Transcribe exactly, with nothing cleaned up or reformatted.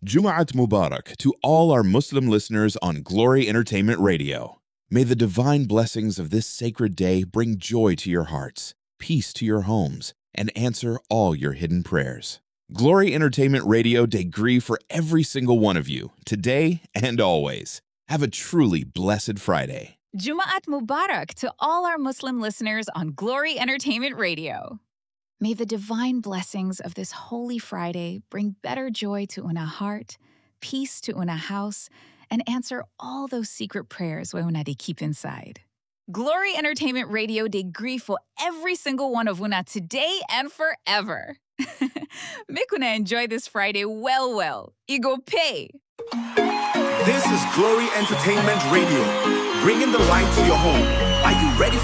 Jum'at Mubarak to all our Muslim listeners on Glory Entertainment Radio. May the divine blessings of this sacred day bring joy to your hearts, peace to your homes, and answer all your hidden prayers. Glory Entertainment Radio degree for every single one of you, today and always. Have a truly blessed Friday. Jum'at Mubarak to all our Muslim listeners on Glory Entertainment Radio. May the divine blessings of this Holy Friday bring better joy to una heart, peace to una house, and answer all those secret prayers we una de keep inside. Glory Entertainment Radio de grieve for every single one of una today and forever. Make una enjoy this Friday well well. Igo pay. This is Glory Entertainment Radio, bringing the light to your home. Are you ready